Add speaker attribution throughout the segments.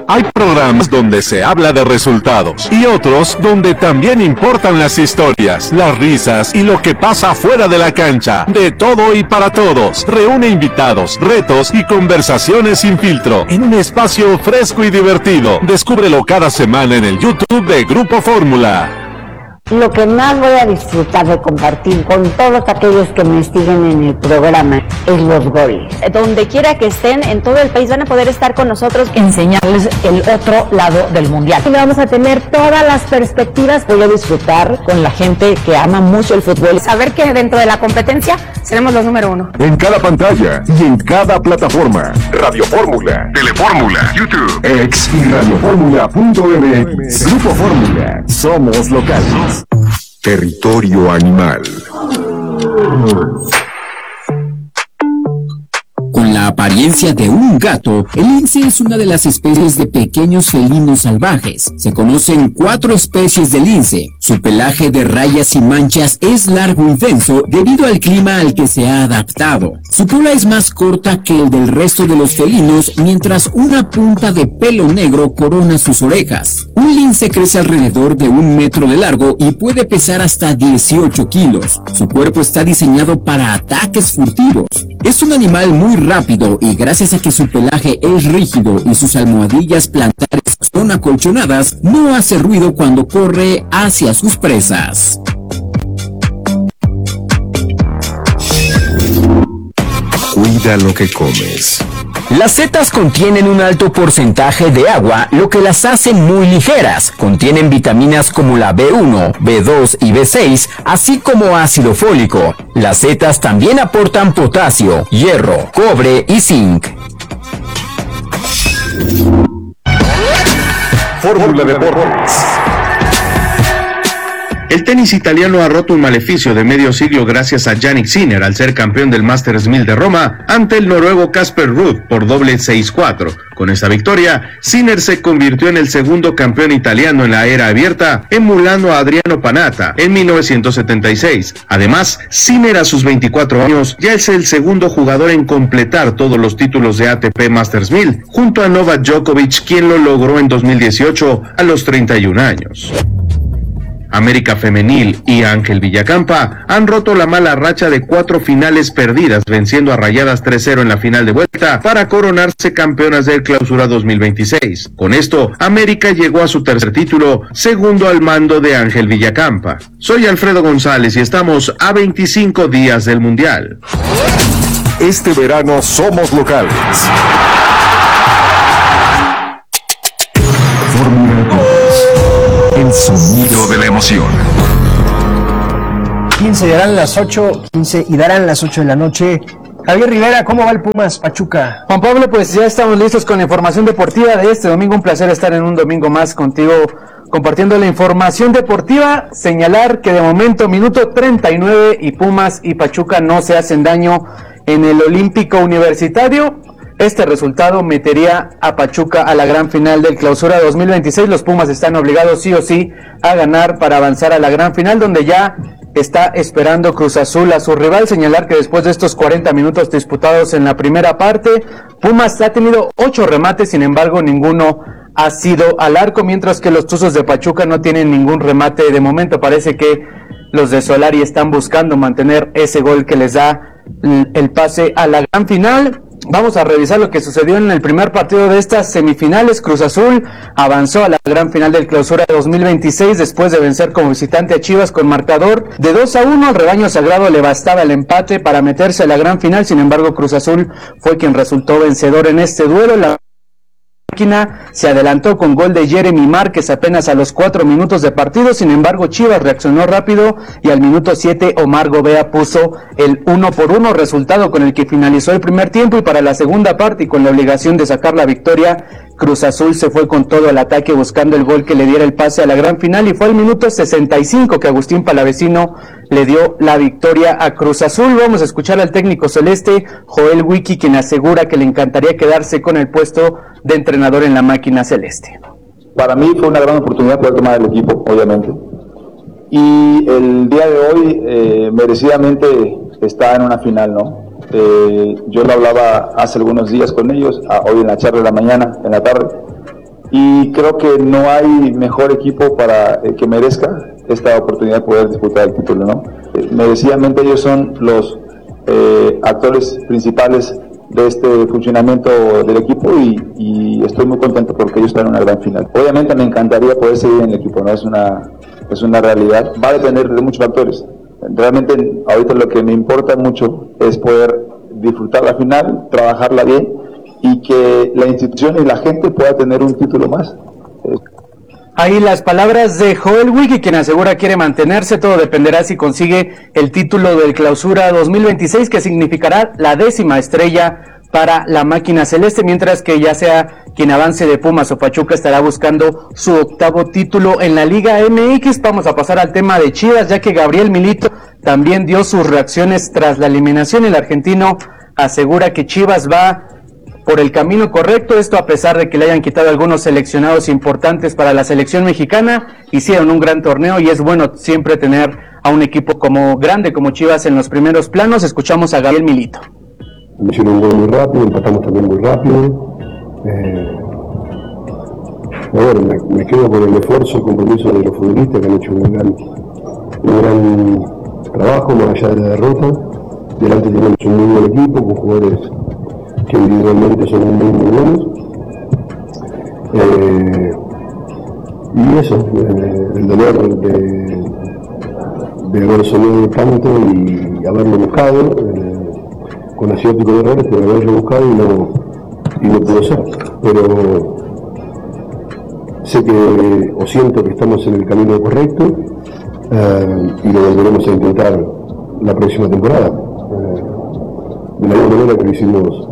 Speaker 1: Hay programas donde se habla de resultados y otros donde también importan las historias, las risas y lo que pasa fuera de la cancha. De todo y para todos. Reúne invitados, retos y conversaciones sin filtro en un espacio fresco y divertido. Descúbrelo cada semana en el YouTube de Grupo Fórmula.
Speaker 2: Lo que más voy a disfrutar de compartir con todos aquellos que me siguen en el programa es los goles.
Speaker 3: Donde quiera que estén en todo el país van a poder estar con nosotros, enseñarles el otro lado del mundial.
Speaker 2: Y vamos a tener todas las perspectivas.
Speaker 3: Voy a disfrutar con la gente que ama mucho el fútbol. Saber que dentro de la competencia seremos los número uno.
Speaker 1: En cada pantalla y en cada plataforma. Radio Fórmula, Telefórmula, YouTube, X y radioformula.mx. Grupo Fórmula. Somos locales. Territorio animal.
Speaker 4: Con la apariencia de un gato, el lince es una de las especies de pequeños felinos salvajes. Se conocen 4 especies de lince. Su pelaje de rayas y manchas es largo y denso debido al clima al que se ha adaptado. Su cola es más corta que el del resto de los felinos, mientras una punta de pelo negro corona sus orejas. Un lince crece alrededor de 1 metro de largo y puede pesar hasta 18 kilos. Su cuerpo está diseñado para ataques furtivos. Es un animal muy rápido y gracias a que su pelaje es rígido y sus almohadillas plantares son acolchonadas, no hace ruido cuando corre hacia sus presas.
Speaker 1: Cuida lo que comes.
Speaker 5: Las setas contienen un alto porcentaje de agua, lo que las hace muy ligeras. Contienen vitaminas como la B1, B2 y B6, así como ácido fólico. Las setas también aportan potasio, hierro, cobre y zinc.
Speaker 1: Fórmula Deportes.
Speaker 6: El tenis italiano ha roto un maleficio de medio siglo gracias a Jannik Sinner al ser campeón del Masters 1000 de Roma ante el noruego Casper Ruud por doble 6-4. Con esta victoria, Sinner se convirtió en el segundo campeón italiano en la era abierta, emulando a Adriano Panatta en 1976. Además, Sinner a sus 24 años ya es el segundo jugador en completar todos los títulos de ATP Masters 1000, junto a Novak Djokovic, quien lo logró en 2018 a los 31 años. América Femenil y Ángel Villacampa han roto la mala racha de 4 finales perdidas, venciendo a Rayadas 3-0 en la final de vuelta para coronarse campeonas del Clausura 2026. Con esto, América llegó a su tercer título, segundo al mando de Ángel Villacampa. Soy Alfredo González y estamos a 25 días del Mundial.
Speaker 1: Este verano somos locales. Fórmula 2. El sonido de la emoción.
Speaker 7: 15 darán las 8, 15 y darán las 8 de la noche. Javier Rivera, ¿cómo va el Pumas Pachuca?
Speaker 8: Juan Pablo, pues ya estamos listos con la información deportiva de este domingo. Un placer estar en un domingo más contigo compartiendo la información deportiva. Señalar que de momento minuto 39 y Pumas y Pachuca no se hacen daño en el Olímpico Universitario. Este resultado metería a Pachuca a la gran final del Clausura 2026. Los Pumas están obligados sí o sí a ganar para avanzar a la gran final, donde ya está esperando Cruz Azul a su rival. Señalar que después de estos 40 minutos disputados en la primera parte, Pumas ha tenido 8 remates, sin embargo ninguno ha sido al arco, mientras que los Tuzos de Pachuca no tienen ningún remate de momento. Parece que los de Solari están buscando mantener ese gol que les da el pase a la gran final. Vamos a revisar lo que sucedió en el primer partido de estas semifinales. Cruz Azul avanzó a la gran final del Clausura 2026 después de vencer como visitante a Chivas con marcador de 2-1. Al rebaño sagrado le bastaba el empate para meterse a la gran final. Sin embargo, Cruz Azul fue quien resultó vencedor en este duelo. La máquina se adelantó con gol de Jeremy Márquez apenas a los 4 minutos de partido. Sin embargo, Chivas reaccionó rápido y al minuto 7 Omar Gobea puso el 1-1, resultado con el que finalizó el primer tiempo. Y para la segunda parte, y con la obligación de sacar la victoria, Cruz Azul se fue con todo al ataque buscando el gol que le diera el pase a la gran final, y fue al minuto 65 que Agustín Palavecino le dio la victoria a Cruz Azul. Vamos a escuchar al técnico celeste, Joel Wiki, quien asegura que le encantaría quedarse con el puesto de entrenador en la máquina celeste.
Speaker 9: Para mí fue una gran oportunidad poder tomar el equipo, obviamente. Y el día de hoy merecidamente está en una final, ¿no? Yo lo hablaba hace algunos días con ellos, hoy en la charla de la mañana, en la tarde, y creo que no hay mejor equipo para que merezca esta oportunidad de poder disputar el título, ¿no? Merecidamente ellos son los actores principales de este funcionamiento del equipo y estoy muy contento porque ellos están en una gran final. Obviamente me encantaría poder seguir en el equipo, ¿no? Es una realidad. Va a depender de muchos factores. Realmente ahorita lo que me importa mucho es poder disfrutar la final, trabajarla bien y que la institución y la gente pueda tener un título más.
Speaker 8: Ahí las palabras de Joel Wiggy, quien asegura quiere mantenerse. Todo dependerá si consigue el título del Clausura 2026, que significará la 10ª estrella para la máquina celeste, mientras que ya sea quien avance de Pumas o Pachuca estará buscando su 8º título en la Liga MX. Vamos a pasar al tema de Chivas, ya que Gabriel Milito también dio sus reacciones tras la eliminación. El argentino asegura que Chivas va por el camino correcto, esto a pesar de que le hayan quitado algunos seleccionados importantes para la selección mexicana. Hicieron un gran torneo y es bueno siempre tener a un equipo como grande como Chivas en los primeros planos. Escuchamos a Gabriel Milito.
Speaker 10: Me hicieron un gol muy rápido, empatamos también muy rápido. Bueno, me quedo con el esfuerzo y compromiso de los futbolistas que han hecho un gran trabajo más allá de la derrota. Delante tenemos un muy buen equipo con jugadores que individualmente son muy buenos. Y eso, el dolor de haber soñado tanto y haberlo buscado, con asiático de errores, pero haberlo buscado y no pudo ser. Pero sé que, o siento que estamos en el camino correcto y lo volveremos a intentar la próxima temporada. De la misma manera que lo hicimos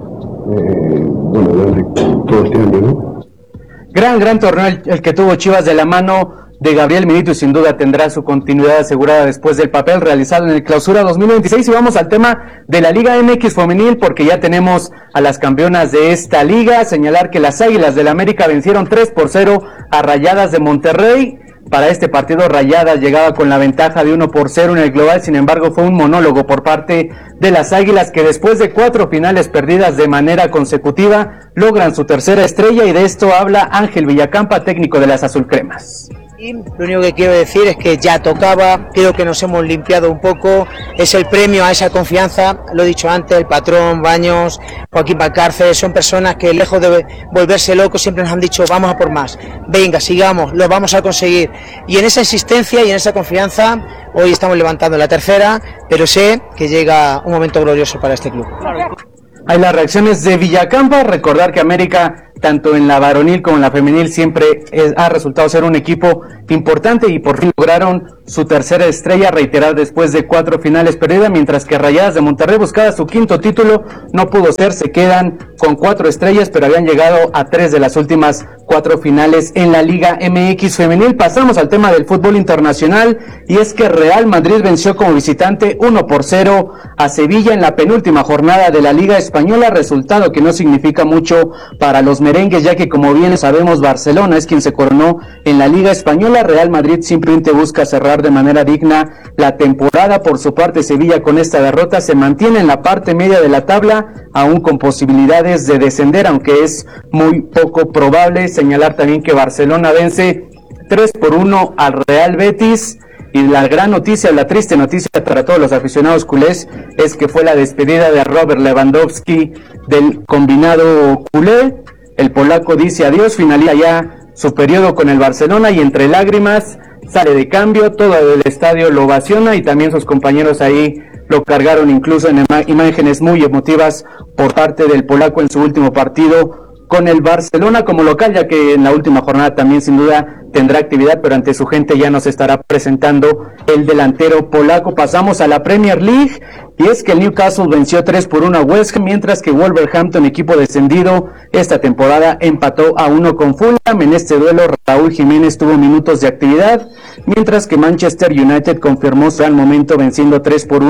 Speaker 10: durante todo este año, ¿no?
Speaker 8: Gran torneo el que tuvo Chivas de la mano de Gabriel Milito y sin duda tendrá su continuidad asegurada después del papel realizado en el Clausura 2026. Y vamos al tema de la Liga MX femenil, porque ya tenemos a las campeonas de esta liga. Señalar que las Águilas del América vencieron 3-0 a Rayadas de Monterrey. Para este partido Rayadas llegaba con la ventaja de 1-0 en el global, sin embargo fue un monólogo por parte de las Águilas, que después de 4 finales perdidas de manera consecutiva logran su 3ª estrella, y de esto habla Ángel Villacampa, técnico de las Azulcremas.
Speaker 11: Lo único que quiero decir es que ya tocaba, creo que nos hemos limpiado un poco, es el premio a esa confianza, lo he dicho antes, el patrón, Baños, Joaquín Valcárcel, son personas que lejos de volverse locos siempre nos han dicho vamos a por más, venga, sigamos, lo vamos a conseguir, y en esa insistencia y en esa confianza hoy estamos levantando la 3ª, pero sé que llega un momento glorioso para este club.
Speaker 8: Hay las reacciones de Villacampa. Recordar que América, tanto en la varonil como en la femenil, siempre ha resultado ser un equipo importante y por fin lograron su 3ª estrella, reiterar después de 4 finales perdidas, mientras que Rayadas de Monterrey buscaba su 5º título, no pudo ser, se quedan con 4 estrellas, pero habían llegado a 3 de las últimas 4 finales en la Liga MX femenil. Pasamos al tema del fútbol internacional, y es que Real Madrid venció como visitante 1-0 a Sevilla en la penúltima jornada de la Liga Española, resultado que no significa mucho para los merengues, ya que como bien sabemos Barcelona es quien se coronó en la Liga Española. Real Madrid simplemente busca cerrar de manera digna la temporada. Por su parte, Sevilla con esta derrota se mantiene en la parte media de la tabla, aún con posibilidades de descender, aunque es muy poco probable. Señalar también que Barcelona vence 3-1 al Real Betis. Y la gran noticia, la triste noticia para todos los aficionados culés, es que fue la despedida de Robert Lewandowski del combinado culé. El polaco dice adiós, finaliza ya su periodo con el Barcelona y entre lágrimas sale de cambio, todo el estadio lo ovaciona y también sus compañeros ahí lo cargaron, incluso en imágenes muy emotivas por parte del polaco en su último partido con el Barcelona como local, ya que en la última jornada también sin duda tendrá actividad, pero ante su gente ya nos estará presentando el delantero polaco. Pasamos a la Premier League, y es que el Newcastle venció 3-1 a West Ham, mientras que Wolverhampton, equipo descendido esta temporada, empató a 1 con Fulham. En este duelo Raúl Jiménez tuvo minutos de actividad, mientras que Manchester United confirmó su gran momento venciendo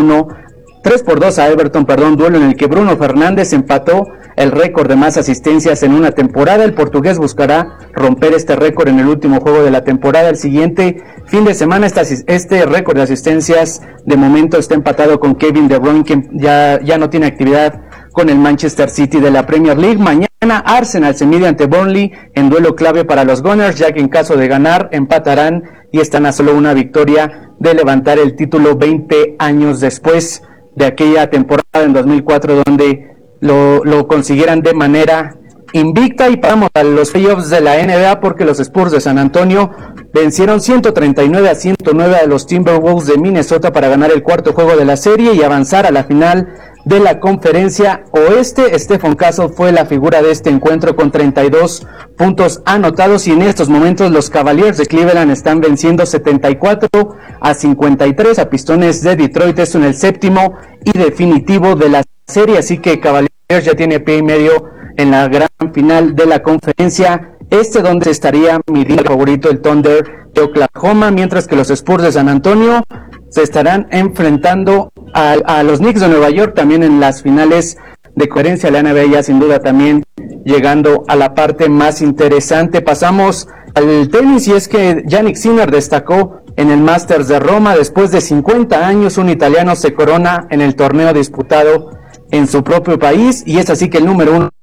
Speaker 8: 3-2 a Everton, duelo en el que Bruno Fernández empató el récord de más asistencias en una temporada. El portugués buscará romper este récord en el último juego de la temporada. El siguiente fin de semana este récord de asistencias de momento está empatado con Kevin De Bruyne, que ya no tiene actividad con el Manchester City de la Premier League. Mañana Arsenal se mide ante Burnley en duelo clave para los Gunners, ya que en caso de ganar empatarán y están a solo una victoria de levantar el título 20 años después de aquella temporada en 2004 donde lo consiguieran de manera invicta. Y pasamos a los playoffs de la NBA porque los Spurs de San Antonio vencieron 139-109 a los Timberwolves de Minnesota para ganar el cuarto juego de la serie y avanzar a la final de la conferencia oeste. Stephen Castle fue la figura de este encuentro con 32 puntos anotados y en estos momentos los Cavaliers de Cleveland están venciendo 74-53 a Pistones de Detroit. Esto en el séptimo y definitivo de la serie, así que Cavaliers ya tiene pie y medio en la gran final de la conferencia donde se estaría midiendo el favorito el Thunder de Oklahoma, mientras que los Spurs de San Antonio se estarán enfrentando a los Knicks de Nueva York también en las finales de conferencia. La NBA ya sin duda también llegando a la parte más interesante. Pasamos al tenis y es que Jannik Sinner destacó en el Masters de Roma. Después de 50 años un italiano se corona en el torneo disputado en su propio país y es así que el número 1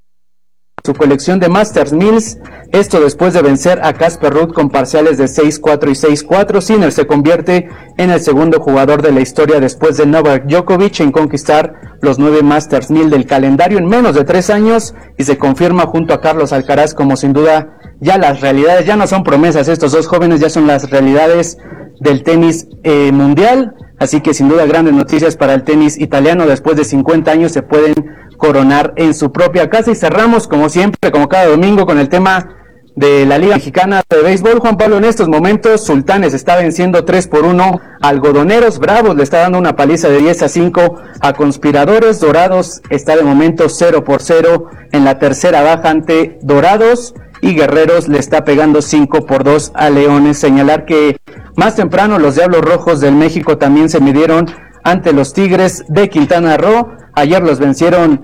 Speaker 8: su colección de Masters 1000, esto después de vencer a Casper Ruud con parciales de 6-4 y 6-4. Sinner se convierte en el segundo jugador de la historia después de Novak Djokovic en conquistar los 9 Masters 1000 del calendario en menos de 3 años y se confirma junto a Carlos Alcaraz como sin duda ya las realidades, ya no son promesas, estos dos jóvenes ya son las realidades del tenis mundial, así que sin duda grandes noticias para el tenis italiano. Después de 50 años se pueden coronar en su propia casa y cerramos como siempre, como cada domingo, con el tema de la Liga Mexicana de Béisbol. Juan Pablo, en estos momentos Sultanes está venciendo 3-1 a Algodoneros, Bravos le está dando una paliza de 10-5 a Conspiradores, Dorados está de momento 0-0 en la tercera baja ante Dorados y Guerreros le está pegando 5-2 a Leones. Señalar que más temprano los Diablos Rojos del México también se midieron ante los Tigres de Quintana Roo. Ayer los vencieron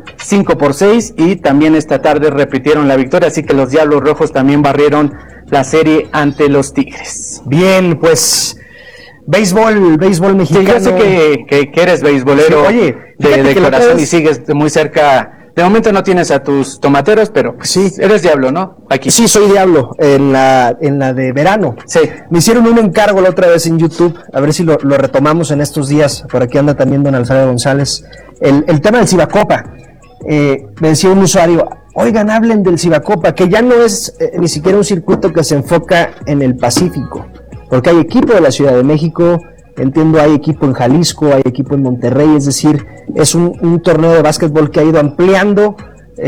Speaker 8: 5-6 y también esta tarde repitieron la victoria, así que los Diablos Rojos también barrieron la serie ante los Tigres.
Speaker 7: Bien, pues béisbol mexicano.
Speaker 8: Sí, yo sé que eres beisbolero, sí, oye, de corazón y sigues muy cerca. De momento no tienes a tus tomateros, pero pues, sí, eres Diablo, ¿no? Aquí.
Speaker 7: Sí, soy Diablo, en la de verano.
Speaker 8: Sí.
Speaker 7: Me hicieron un encargo la otra vez en YouTube, a ver si lo retomamos en estos días. Por aquí anda también don Alfredo González. El tema del Cibacopa. Me decía un usuario, oigan, hablen del Cibacopa, que ya no es ni siquiera un circuito que se enfoca en el Pacífico, porque hay equipo de la Ciudad de México, entiendo, hay equipo en Jalisco, hay equipo en Monterrey, es decir, es un torneo de básquetbol que ha ido ampliando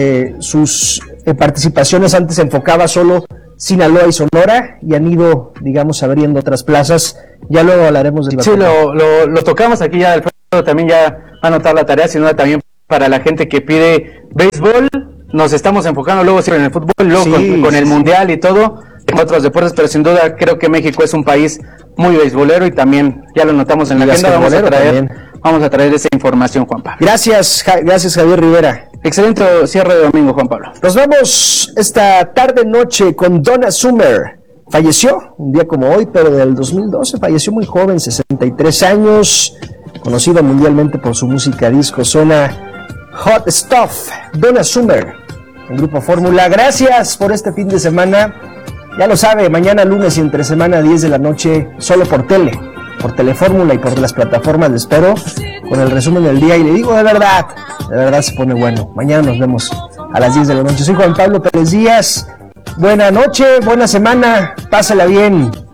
Speaker 7: sus participaciones. Antes se enfocaba solo Sinaloa y Sonora y han ido, digamos, abriendo otras plazas. Ya luego hablaremos de
Speaker 8: Sí, lo tocamos aquí ya, Alfredo también ya va a anotar la tarea, sino también para la gente que pide béisbol. Nos estamos enfocando luego siempre en el fútbol, luego sí, con el mundial y todo, en otros deportes, pero sin duda creo que México es un país muy beisbolero y también ya lo notamos en la agenda. Vamos a traer esa información, Juan Pablo.
Speaker 7: Gracias Javier Rivera.
Speaker 8: Excelente cierre de domingo, Juan Pablo.
Speaker 7: Nos vamos esta tarde-noche con Donna Summer. Falleció un día como hoy, pero del 2012, falleció muy joven, 63 años, conocida mundialmente por su música disco, suena Hot Stuff. Donna Summer, en Grupo Fórmula. Gracias por este fin de semana. Ya lo sabe, mañana lunes y entre semana 10 de la noche, solo por Telefórmula y por las plataformas. Le espero con el resumen del día y le digo de verdad se pone bueno. Mañana nos vemos a las 10 de la noche. Soy Juan Pablo Pérez Díaz. Buena noche, buena semana, pásala bien.